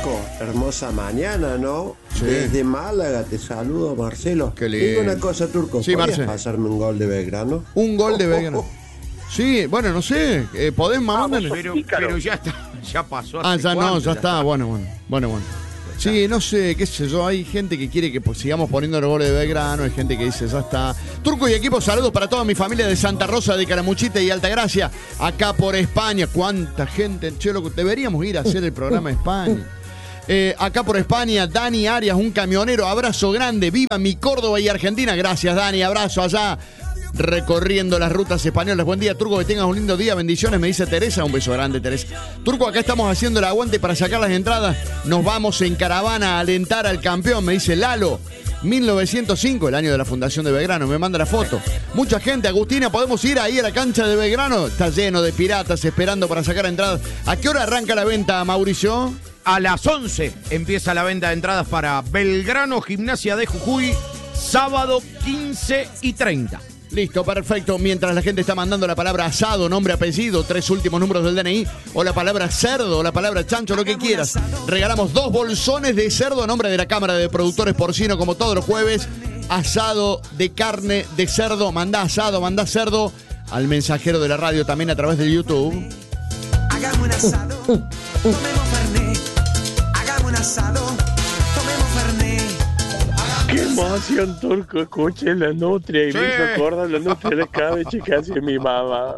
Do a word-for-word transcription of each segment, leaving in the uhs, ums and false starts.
Turco, hermosa mañana, ¿no? Sí. Desde Málaga te saludo, Marcelo. Qué Te digo lindo. una cosa, Turco. Sí, ¿Podrías Marce. pasarme un gol de Belgrano? Un gol de Oh, oh, Belgrano. oh. Sí, bueno, no sé. Eh, ¿Podés mandarle? Pero, pero ya está, ya pasó. Ah, hace ya no, cuánto, ya está. Bueno, bueno, bueno, bueno. Sí, no sé, qué sé yo, hay gente que quiere que pues, sigamos poniendo los goles de Belgrano, hay gente que dice, ya está. Turco y equipo, saludos para toda mi familia de Santa Rosa, de Caramuchita y Altagracia, acá por España. ¿Cuánta gente? Che, loco, deberíamos ir a hacer el programa de España. Eh, acá por España, Dani Arias, un camionero, abrazo grande, viva mi Córdoba y Argentina. Gracias, Dani, abrazo allá. Recorriendo las rutas españolas. Buen día, Turco, que tengas un lindo día. Bendiciones, me dice Teresa. Un beso grande, Teresa. Turco, acá estamos haciendo el aguante para sacar las entradas. Nos vamos en caravana a alentar al campeón, me dice Lalo. mil novecientos cinco, el año de la fundación de Belgrano. Me manda la foto. Mucha gente. Agustina, ¿podemos ir ahí a la cancha de Belgrano? Está lleno de piratas esperando para sacar entradas. ¿A qué hora arranca la venta, Mauricio? A las once empieza la venta de entradas para Belgrano, Gimnasia de Jujuy, sábado quince y treinta. Listo, perfecto. Mientras la gente está mandando la palabra asado, nombre, apellido, tres últimos números del D N I, o la palabra cerdo, o la palabra chancho, lo que quieras. Regalamos dos bolsones de cerdo a nombre de la Cámara de Productores Porcino, como todos los jueves. Asado de carne de cerdo. Mandá asado, mandá cerdo al mensajero de la radio, también a través de YouTube. Hagamos un asado, tomemos fernet. Hagamos un asado, tomemos fernet. Qué emoción, Turco, escuché la nutria y Sí. me hizo acordar la nutria de cabeche que hace mi mamá.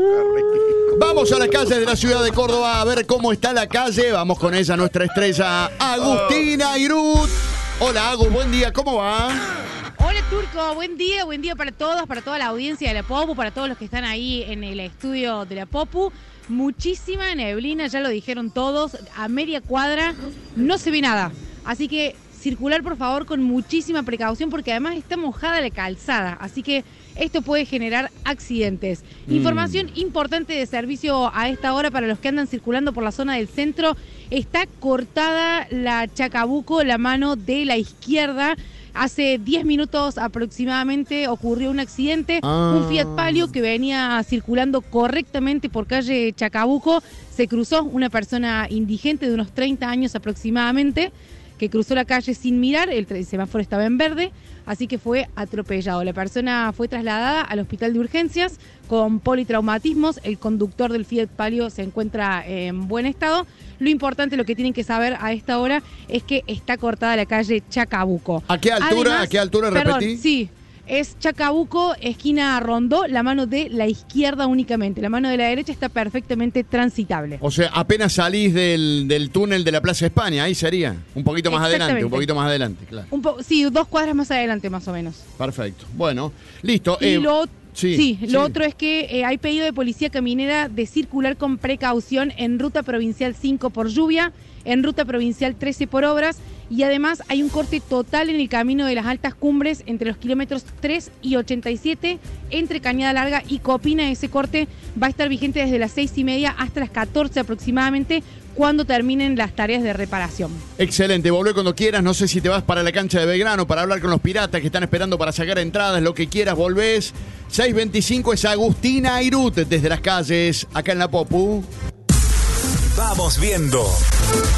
Vamos a la calle de la ciudad de Córdoba a ver cómo está la calle. Vamos con ella, nuestra estrella, Agustina Irut. Hola, Agus, buen día, ¿cómo va? Hola Turco, buen día, buen día para todos, para toda la audiencia de la Popu, para todos los que están ahí en el estudio de la Popu. Muchísima neblina, ya lo dijeron todos, a media cuadra no se ve nada. Así que circular por favor con muchísima precaución porque además está mojada la calzada, así que esto puede generar accidentes. Mm. Información importante de servicio a esta hora para los que andan circulando por la zona del centro. Está cortada la Chacabuco, la mano de la izquierda. Hace diez minutos aproximadamente ocurrió un accidente. Ah. Un Fiat Palio que venía circulando correctamente por calle Chacabuco. Se cruzó una persona indigente de unos treinta años aproximadamente, que cruzó la calle sin mirar, el, el semáforo estaba en verde, así que fue atropellado. La persona fue trasladada al hospital de urgencias con politraumatismos. El conductor del Fiat Palio se encuentra en buen estado. Lo importante, lo que tienen que saber a esta hora, es que está cortada la calle Chacabuco. ¿A qué altura? Además, ¿A qué altura, perdón, repetí? Sí, es Chacabuco, esquina Rondó, la mano de la izquierda únicamente. La mano de la derecha está perfectamente transitable. O sea, apenas salís del, del túnel de la Plaza España, ahí sería. Un poquito más adelante, Exactamente. un poquito más adelante, claro. Un po- sí, dos cuadras más adelante más o menos. Perfecto. Bueno, listo. Y eh, lo, sí, sí, sí. lo otro es que eh, hay pedido de policía caminera de circular con precaución en ruta provincial cinco por lluvia, en ruta provincial trece por obras, y además hay un corte total en el camino de las altas cumbres entre los kilómetros tres y ochenta y siete, entre Cañada Larga y Copina. Ese corte va a estar vigente desde las seis y media hasta las catorce aproximadamente, cuando terminen las tareas de reparación. Excelente, volvé cuando quieras. No sé si te vas para la cancha de Belgrano para hablar con los piratas que están esperando para sacar entradas, lo que quieras, volvés. seis veinticinco es Agustina Irut desde las calles, acá en la Popu. Vamos viendo.